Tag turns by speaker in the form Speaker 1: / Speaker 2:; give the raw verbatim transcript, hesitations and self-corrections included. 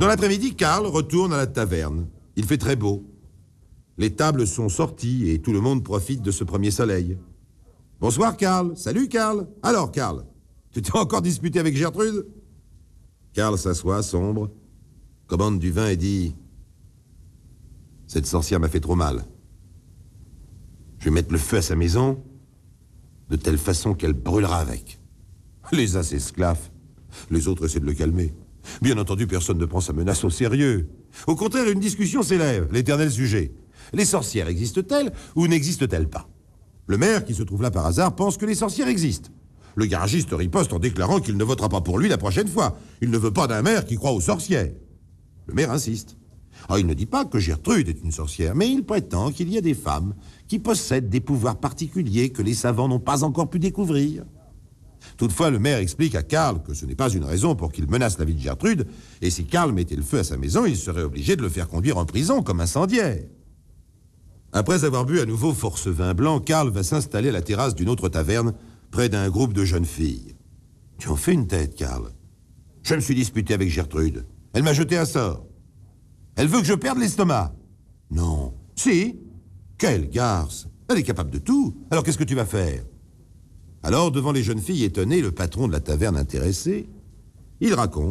Speaker 1: Dans l'après-midi, Karl retourne à la taverne. Il fait très beau. Les tables sont sorties et tout le monde profite de ce premier soleil. Bonsoir, Karl. Salut, Karl. Alors, Karl, tu t'es encore disputé avec Gertrude? Karl s'assoit, sombre, commande du vin et dit « Cette sorcière m'a fait trop mal. Je vais mettre le feu à sa maison de telle façon qu'elle brûlera avec. » Les uns s'esclaffent, les autres essaient de le calmer. Bien entendu, personne ne prend sa menace au sérieux. Au contraire, une discussion s'élève, l'éternel sujet. Les sorcières existent-elles ou n'existent-elles pas? Le maire, qui se trouve là par hasard, pense que les sorcières existent. Le garagiste riposte en déclarant qu'il ne votera pas pour lui la prochaine fois. Il ne veut pas d'un maire qui croit aux sorcières. Le maire insiste. Alors, il ne dit pas que Gertrude est une sorcière, mais il prétend qu'il y a des femmes qui possèdent des pouvoirs particuliers que les savants n'ont pas encore pu découvrir. Toutefois, le maire explique à Karl que ce n'est pas une raison pour qu'il menace la vie de Gertrude, et si Karl mettait le feu à sa maison, il serait obligé de le faire conduire en prison comme incendiaire. Après avoir bu à nouveau force vin blanc, Karl va s'installer à la terrasse d'une autre taverne, près d'un groupe de jeunes filles. Tu en fais une tête, Karl. Je me suis disputé avec Gertrude. Elle m'a jeté un sort. Elle veut que je perde l'estomac. Non. Si. Quelle garce. Elle est capable de tout. Alors qu'est-ce que tu vas faire? Alors, devant les jeunes filles étonnées, le patron de la taverne intéressé, il raconte